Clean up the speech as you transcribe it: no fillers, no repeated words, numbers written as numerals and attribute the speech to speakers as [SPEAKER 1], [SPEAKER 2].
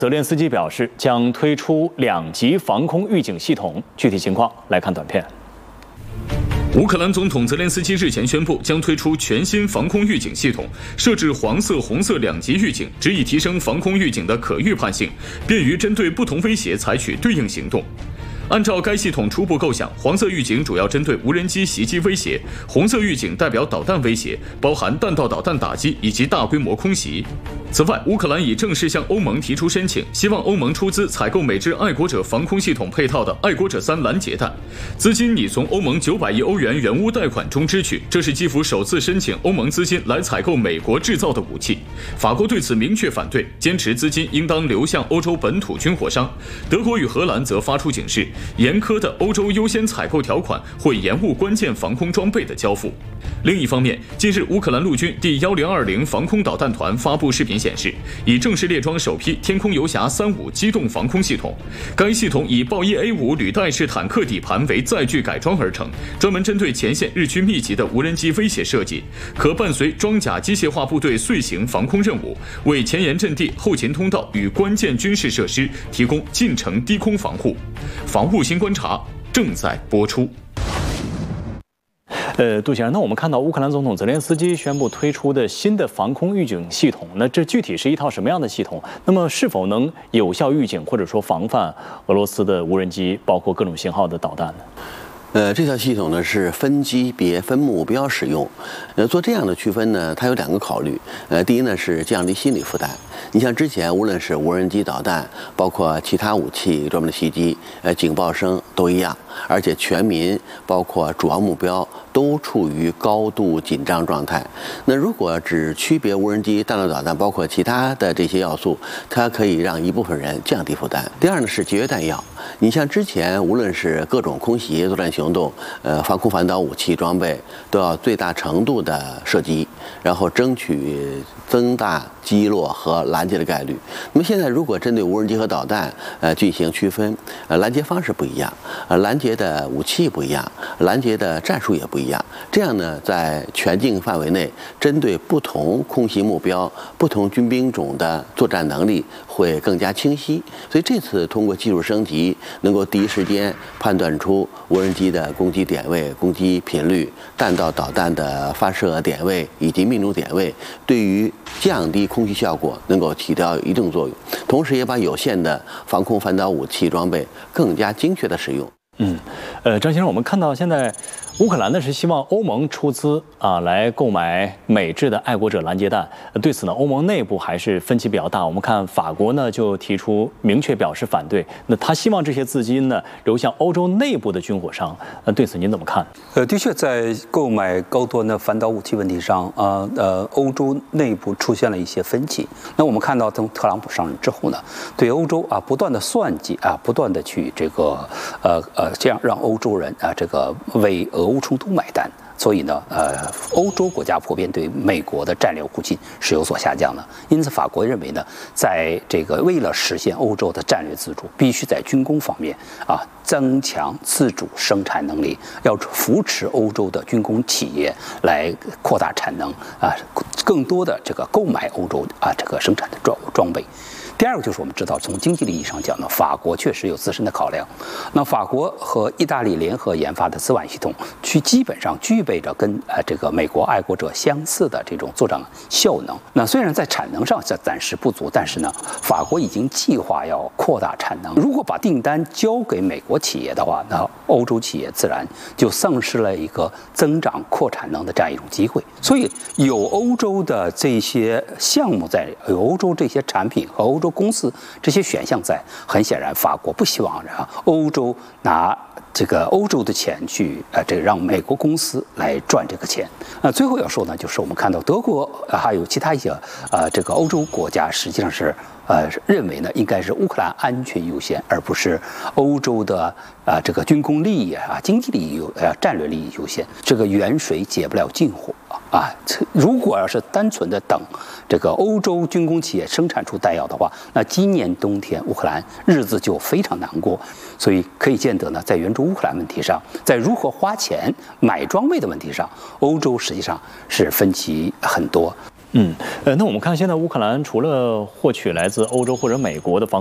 [SPEAKER 1] 泽连斯基表示将推出2级防空预警系统，具体情况来看短片。
[SPEAKER 2] 乌克兰总统泽连斯基日前宣布，将推出全新防空预警系统，设置黄色、红色2级预警，旨以提升防空预警的可预判性，便于针对不同威胁采取对应行动。按照该系统初步构想，黄色预警主要针对无人机袭击威胁，红色预警代表导弹威胁，包含弹道导弹打击以及大规模空袭。此外，乌克兰已正式向欧盟提出申请，希望欧盟出资采购美制爱国者防空系统配套的爱国者3拦截弹，资金拟从欧盟900亿欧元援乌贷款中支取。这是基辅首次申请欧盟资金来采购美国制造的武器。法国对此明确反对，坚持资金应当流向欧洲本土军火商。德国与荷兰则发出警示，严苛的欧洲优先采购条款会延误关键防空装备的交付。另一方面，近日乌克兰陆军第1020防空导弹团发布视频显示，已正式列装首批天空游侠35机动防空系统。该系统以豹一 A5履带式坦克底盘为载具改装而成，专门针对前线日趋密集的无人机威胁设计，可伴随装甲机械化部队遂行防空任务，为前沿阵地、后勤通道与关键军事设施提供近程低空防护。防务新观察正在播出。
[SPEAKER 1] 杜先生，那我们看到乌克兰总统泽连斯基宣布推出的新的防空预警系统，那这具体是一套什么样的系统？那么是否能有效预警或者说防范俄罗斯的无人机，包括各种型号的导弹呢？
[SPEAKER 3] 这套系统呢是分级别、分目标使用。做这样的区分呢，它有2个考虑。第一呢是降低心理负担。你像之前无论是无人机导弹，包括其他武器专门的袭击，警报声都一样，而且全民包括主要目标都处于高度紧张状态。那如果只区别无人机、弹道导弹，包括其他的这些要素，它可以让一部分人降低负担。第二呢是节约弹药。你像之前无论是各种空袭作战行动，防空反导武器装备都要最大程度的射击，然后争取增大击落和拦截的概率。那么现在如果针对无人机和导弹进行区分，拦截方式不一样，拦截的武器不一样，拦截的战术也不一样。这样呢，在全境范围内，针对不同空袭目标、不同军兵种的作战能力会更加清晰。所以这次通过技术升级，能够第一时间判断出无人机的攻击点位、攻击频率、弹道导弹的发射点位以及命中点位，对于降低空袭效果能够起到一定作用，同时也把有限的防空反导武器装备更加精确的使用。
[SPEAKER 1] 张先生，我们看到现在乌克兰呢是希望欧盟出资来购买美制的爱国者拦截弹。对此呢，欧盟内部还是分歧比较大。我们看法国呢就提出明确表示反对。那他希望这些资金呢流向欧洲内部的军火商。对此您怎么看？
[SPEAKER 4] 的确，在购买高端的反导武器问题上，欧洲内部出现了一些分歧。那我们看到，从特朗普上任之后呢，对欧洲不断的算计不断的去这个这样让欧洲人这个为俄乌冲突买单。所以呢，欧洲国家普遍对美国的战略互信是有所下降的。因此，法国认为呢，在这个为了实现欧洲的战略自主，必须在军工方面增强自主生产能力，要扶持欧洲的军工企业来扩大产能更多的这个购买欧洲这个生产的装备。第二个就是我们知道，从经济利益上讲呢，法国确实有自身的考量。那法国和意大利联合研发的自管系统，基本上具备着跟这个美国爱国者相似的这种作战效能。那虽然在产能上暂时不足，但是呢，法国已经计划要扩大产能。如果把订单交给美国企业的话，那欧洲企业自然就丧失了一个增长扩产能的这样一种机会。所以有欧洲的这些项目在，有欧洲这些产品和欧洲公司这些选项在，很显然法国不希望让欧洲拿这个欧洲的钱去这个让美国公司来赚这个钱。最后要说呢，就是我们看到德国还有其他一些这个欧洲国家实际上是认为呢，应该是乌克兰安全优先，而不是欧洲的这个军工利益经济利益战略利益优先。这个远水解不了近火如果要是单纯的等这个欧洲军工企业生产出弹药的话，那今年冬天乌克兰日子就非常难过。所以可以见得呢，在援助乌克兰问题上，在如何花钱买装备的问题上，欧洲实际上是分歧很多。
[SPEAKER 1] 那我们看现在乌克兰除了获取来自欧洲或者美国的防